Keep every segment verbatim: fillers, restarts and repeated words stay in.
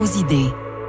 Aux idées.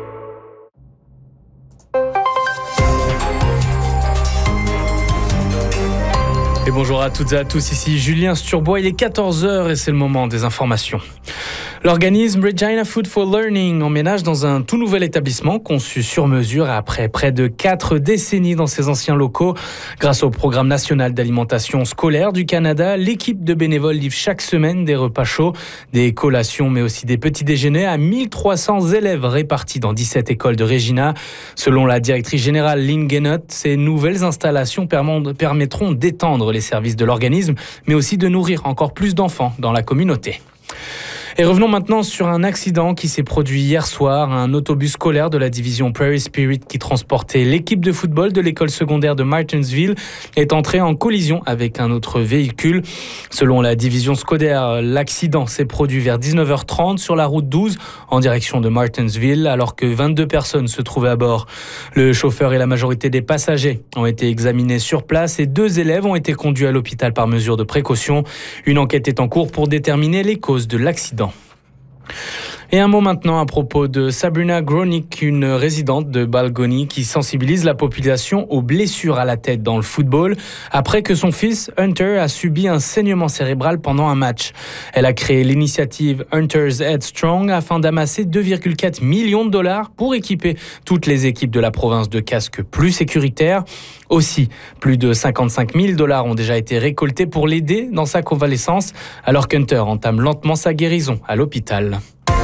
Et bonjour à toutes et à tous, ici Julien Sturbois, il est quatorze heures et c'est le moment des informations. L'organisme Regina Food for Learning emménage dans un tout nouvel établissement conçu sur mesure après près de quatre décennies dans ses anciens locaux. Grâce au programme national d'alimentation scolaire du Canada, l'équipe de bénévoles livre chaque semaine des repas chauds, des collations mais aussi des petits déjeuners à mille trois cents élèves répartis dans dix-sept écoles de Regina. Selon la directrice générale Lynn Guénotte, ces nouvelles installations permettront d'étendre les services de l'organisme mais aussi de nourrir encore plus d'enfants dans la communauté. Et revenons maintenant sur un accident qui s'est produit hier soir. Un autobus scolaire de la division Prairie Spirit qui transportait l'équipe de football de l'école secondaire de Martensville est entré en collision avec un autre véhicule. Selon la division scolaire, l'accident s'est produit vers dix-neuf heures trente sur la route douze en direction de Martensville alors que vingt-deux personnes se trouvaient à bord. Le chauffeur et la majorité des passagers ont été examinés sur place et deux élèves ont été conduits à l'hôpital par mesure de précaution. Une enquête est en cours pour déterminer les causes de l'accident. Et un mot maintenant à propos de Sabrina Gronick, une résidente de Balgonie qui sensibilise la population aux blessures à la tête dans le football après que son fils Hunter a subi un saignement cérébral pendant un match. Elle a créé l'initiative Hunter's Head Strong afin d'amasser deux virgule quatre millions de dollars pour équiper toutes les équipes de la province de casques plus sécuritaires. Aussi, plus de cinquante-cinq mille dollars ont déjà été récoltés pour l'aider dans sa convalescence alors qu'Hunter entame lentement sa guérison à l'hôpital.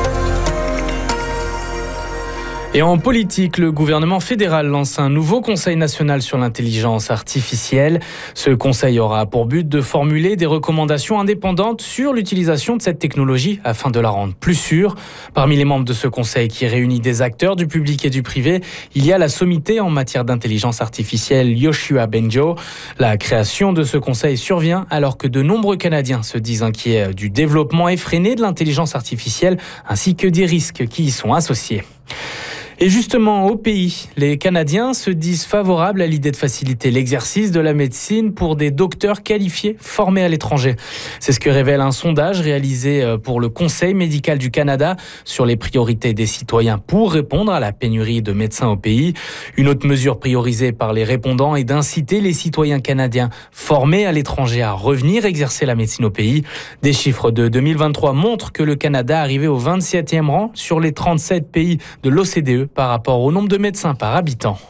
Et en politique, le gouvernement fédéral lance un nouveau conseil national sur l'intelligence artificielle. Ce conseil aura pour but de formuler des recommandations indépendantes sur l'utilisation de cette technologie afin de la rendre plus sûre. Parmi les membres de ce conseil qui réunit des acteurs du public et du privé, il y a la sommité en matière d'intelligence artificielle Yoshua Bengio. La création de ce conseil survient alors que de nombreux Canadiens se disent inquiets du développement effréné de l'intelligence artificielle ainsi que des risques qui y sont associés. Et justement, au pays, les Canadiens se disent favorables à l'idée de faciliter l'exercice de la médecine pour des docteurs qualifiés formés à l'étranger. C'est ce que révèle un sondage réalisé pour le Conseil médical du Canada sur les priorités des citoyens pour répondre à la pénurie de médecins au pays. Une autre mesure priorisée par les répondants est d'inciter les citoyens canadiens formés à l'étranger à revenir exercer la médecine au pays. Des chiffres de deux mille vingt-trois montrent que le Canada arrivait au vingt-septième rang sur les trente-sept pays de l'O C D E par rapport au nombre de médecins par habitant.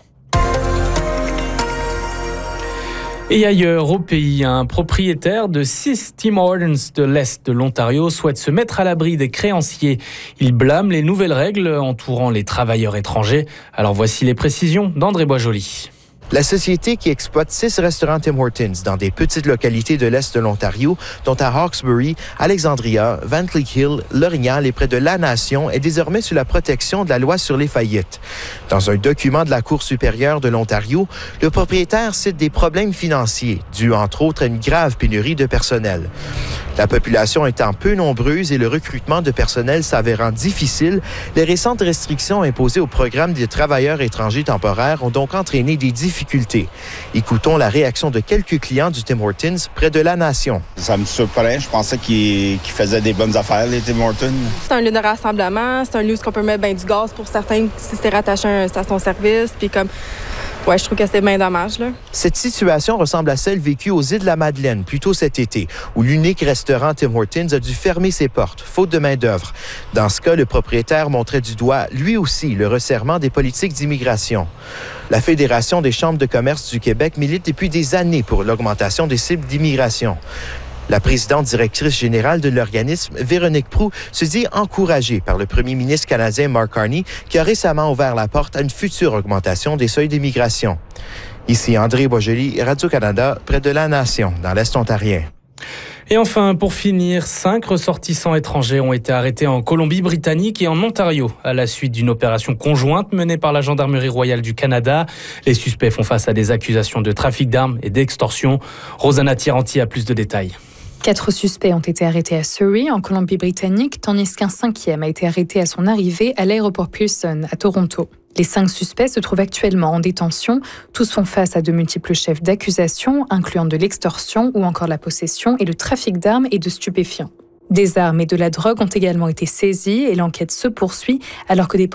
Et ailleurs au pays, un propriétaire de six Tim Hortons de l'Est de l'Ontario souhaite se mettre à l'abri des créanciers. Il blâme les nouvelles règles entourant les travailleurs étrangers. Alors voici les précisions d'André Boisjoli. La société qui exploite six restaurants Tim Hortons dans des petites localités de l'Est de l'Ontario, dont à Hawkesbury, Alexandria, Van Cleek Hill, L'Orignal et près de La Nation, est désormais sous la protection de la loi sur les faillites. Dans un document de la Cour supérieure de l'Ontario, le propriétaire cite des problèmes financiers, dus entre autres à une grave pénurie de personnel. La population étant peu nombreuse et le recrutement de personnel s'avérant difficile, les récentes restrictions imposées au programme des travailleurs étrangers temporaires ont donc entraîné des difficultés. Écoutons la réaction de quelques clients du Tim Hortons près de La Nation. Ça me surprend. Je pensais qu'ils, qu'ils faisaient des bonnes affaires, les Tim Hortons. C'est un lieu de rassemblement. C'est un lieu où on peut mettre ben, du gaz pour certains si c'est rattaché à une station-service. Puis comme... Ouais, je trouve que c'est bien dommage, là. Cette situation ressemble à celle vécue aux Îles-de-la-Madeleine, plus tôt cet été, où l'unique restaurant Tim Hortons a dû fermer ses portes, faute de main-d'œuvre. Dans ce cas, le propriétaire montrait du doigt, lui aussi, le resserrement des politiques d'immigration. La Fédération des chambres de commerce du Québec milite depuis des années pour l'augmentation des cibles d'immigration. La présidente directrice générale de l'organisme, Véronique Proulx, se dit encouragée par le premier ministre canadien Mark Carney, qui a récemment ouvert la porte à une future augmentation des seuils d'immigration. Ici André Boisjoli, Radio-Canada, près de La Nation, dans l'Est ontarien. Et enfin, pour finir, cinq ressortissants étrangers ont été arrêtés en Colombie-Britannique et en Ontario à la suite d'une opération conjointe menée par la Gendarmerie royale du Canada. Les suspects font face à des accusations de trafic d'armes et d'extorsion. Rosanna Tiranti a plus de détails. Quatre suspects ont été arrêtés à Surrey, en Colombie-Britannique, tandis qu'un cinquième a été arrêté à son arrivée à l'aéroport Pearson, à Toronto. Les cinq suspects se trouvent actuellement en détention. Tous font face à de multiples chefs d'accusation, incluant de l'extorsion ou encore la possession et le trafic d'armes et de stupéfiants. Des armes et de la drogue ont également été saisies et l'enquête se poursuit alors que des